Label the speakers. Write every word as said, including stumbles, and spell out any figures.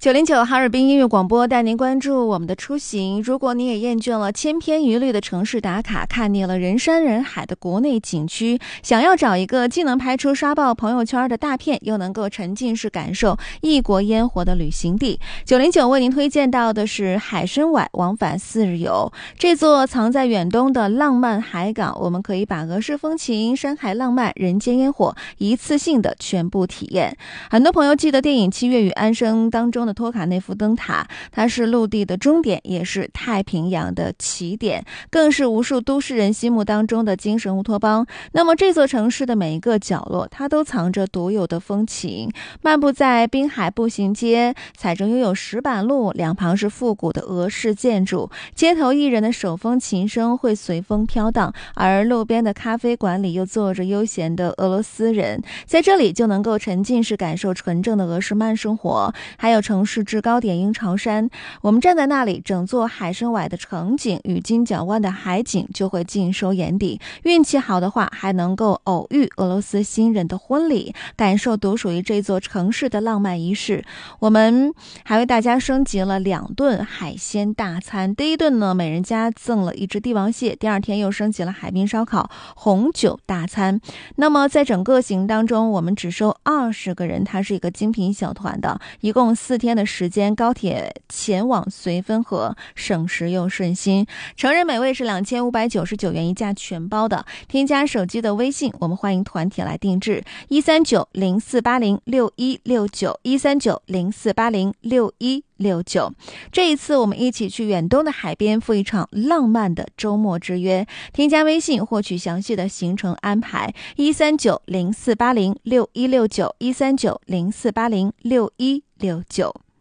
Speaker 1: 九零九哈尔滨音乐广播带您关注我们的出行。如果你也厌倦了千篇一律的城市打卡，看腻了人山人海的国内景区，想要找一个既能拍出刷爆朋友圈的大片，又能够沉浸式感受异国烟火的旅行地，九零九为您推荐到的是海参崴往返四日游。这座藏在远东的浪漫海港，我们可以把俄式风情、山海浪漫、人间烟火一次性的全部体验。很多朋友记得电影《七月与安生》当中的托卡内夫灯塔，它是陆地的终点，也是太平洋的起点，更是无数都市人心目当中的精神乌托邦。那么这座城市的每一个角落，它都藏着独有的风情。漫步在滨海步行街，踩着拥有石板路，两旁是复古的俄式建筑，街头艺人的手风琴声会随风飘荡，而路边的咖啡馆里又坐着悠闲的俄罗斯人，在这里就能够沉浸式感受纯正的俄式慢生活。还有城市制高点鹰巢山，我们站在那里，整座海参崴的城景与金角湾的海景就会尽收眼底。运气好的话，还能够偶遇俄罗斯新人的婚礼，感受独属于这座城市的浪漫仪式。我们还为大家升级了两顿海鲜大餐，第一顿呢，每人家赠了一只帝王蟹，第二天又升级了海滨烧烤、红酒大餐。那么在整个行当中，我们只收二十个人，它是一个精品小团的，一共四天的时间，高铁前往绥芬河，省时又顺心。成人每位是两千五百九十九元一价全包的。添加手机的微信，我们欢迎团体来定制一三九零四八零六一六九一三九零四八零六一六九。这一次我们一起去远东的海边，赴一场浪漫的周末之约。添加微信获取详细的行程安排一三九零四八零六一六九一三九零四八零六一六九。